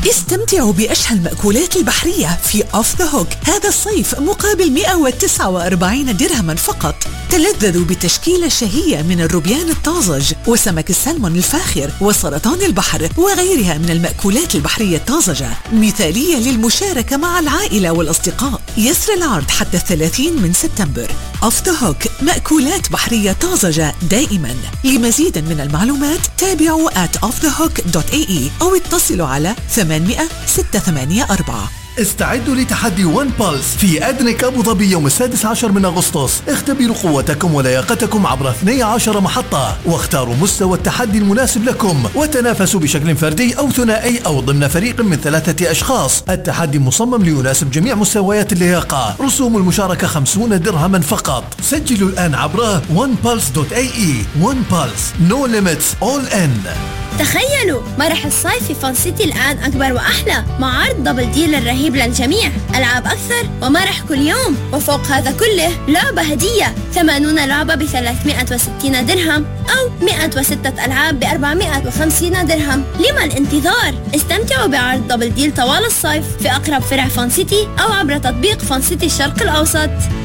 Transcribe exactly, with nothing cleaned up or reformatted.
استمتعوا بأشهى المأكولات البحرية في أوف ذا هوك هذا الصيف مقابل مئة وتسعة وأربعين درهما فقط. تلذذوا بتشكيلة شهية من الروبيان الطازج وسمك السلمون الفاخر وسرطان البحر وغيرها من المأكولات البحرية الطازجة، مثالية للمشاركة مع العائلة والأصدقاء. يسري العرض حتى الثلاثين من سبتمبر. أوف ذا هوك، مأكولات بحرية طازجة دائما. لمزيد من المعلومات تابعوا آت أوف ذا هوك دوت إيه إي أو اتصلوا على ثمانمئة ستة ثمانية أربعة. استعدوا لتحدي ون بالس في أدنك أبو ظبي يوم السادس عشر من أغسطس. اختبروا قوتكم ولياقتكم عبر اثنتي عشرة محطة واختاروا مستوى التحدي المناسب لكم، وتنافسوا بشكل فردي أو ثنائي أو ضمن فريق من ثلاثة أشخاص. التحدي مصمم ليناسب جميع مستويات اللياقة. رسوم المشاركة خمسين درهما فقط. سجلوا الآن عبر ون بالس دوت إيه إي. ون بالس، no limits, all in. تخيلوا مرح الصيف في فان سيتي الآن أكبر وأحلى، مع عرض دبل ديل الرهيب للجميع. ألعاب أكثر ومرح كل يوم، وفوق هذا كله لعبة هدية، ثمانون لعبة بثلاثمئة وستين درهم أو مئة وستة ألعاب بأربعمئة وخمسين درهم. لما الانتظار؟ استمتعوا بعرض دبل ديل طوال الصيف في أقرب فرع فان سيتي أو عبر تطبيق فان سيتي الشرق الأوسط.